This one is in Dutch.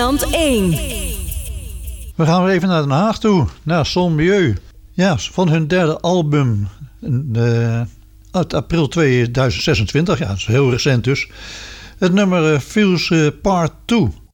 Nederland 1. We gaan weer even naar Den Haag toe, naar Sommieu. Ja, van hun derde album uit april 2026. Ja, dat is heel recent dus. Het nummer Feels Part 2.